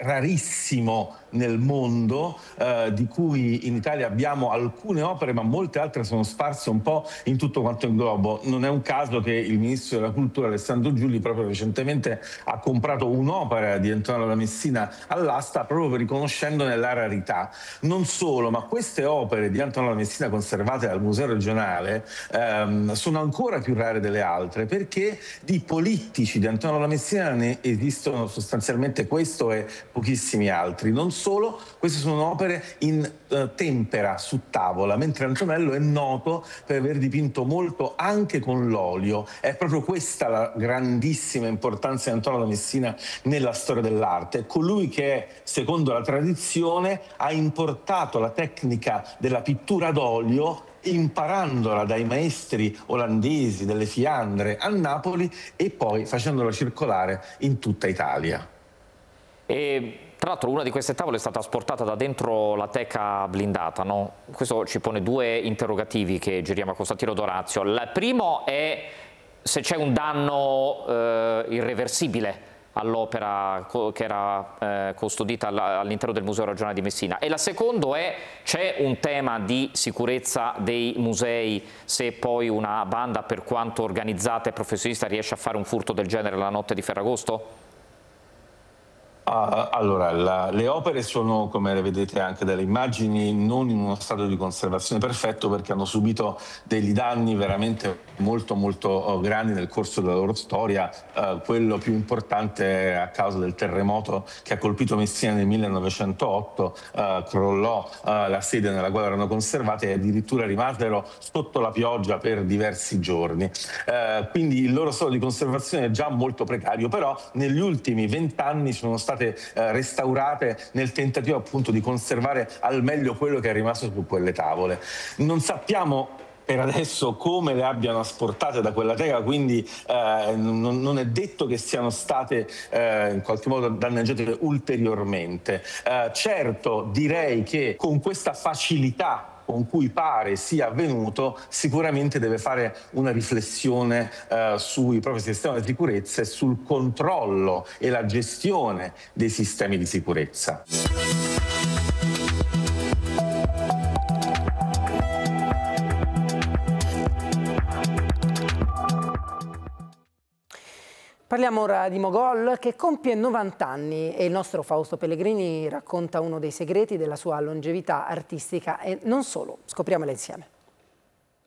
rarissimo nel mondo, di cui in Italia abbiamo alcune opere, ma molte altre sono sparse un po' in tutto quanto il globo. Non è un caso che il ministro della Cultura Alessandro Giulli proprio recentemente ha comprato un'opera di Antonio da Messina all'asta proprio riconoscendone la rarità. Non solo, ma queste opere di Antonio da Messina conservate al Museo regionale sono ancora più rare delle altre, perché di polittici di Antonio da Messina ne esistono sostanzialmente questo e pochissimi altri. Non solo, queste sono opere in tempera su tavola, mentre Antonello è noto per aver dipinto molto anche con l'olio. È proprio questa la grandissima importanza di Antonio da Messina nella storia dell'arte. È colui che, secondo la tradizione, ha importato la tecnica della pittura d'olio imparandola dai maestri olandesi delle Fiandre a Napoli e poi facendola circolare in tutta Italia. E tra l'altro una di queste tavole è stata asportata da dentro la teca blindata, no? Questo ci pone due interrogativi che giriamo a Costantino Dorazio. Il primo è se c'è un danno irreversibile all'opera che era custodita all'interno del Museo regionale di Messina, e la seconda è: c'è un tema di sicurezza dei musei se poi una banda, per quanto organizzata e professionista, riesce a fare un furto del genere la notte di Ferragosto? Allora, le opere sono, come le vedete anche dalle immagini, non in uno stato di conservazione perfetto, perché hanno subito degli danni veramente molto grandi nel corso della loro storia. Quello più importante è a causa del terremoto che ha colpito Messina nel 1908, crollò la sede nella quale erano conservate e addirittura rimasero sotto la pioggia per diversi giorni. Quindi il loro stato di conservazione è già molto precario, però negli ultimi 20 anni sono state restaurate nel tentativo appunto di conservare al meglio quello che è rimasto su quelle tavole. Non sappiamo per adesso come le abbiano asportate da quella teca, quindi non è detto che siano state in qualche modo danneggiate ulteriormente. Certo, direi che con questa facilità con cui pare sia avvenuto, sicuramente deve fare una riflessione sui propri sistemi di sicurezza e sul controllo e la gestione dei sistemi di sicurezza. Parliamo ora di Mogol, che compie 90 anni, e il nostro Fausto Pellegrini racconta uno dei segreti della sua longevità artistica e non solo. Scopriamolo insieme.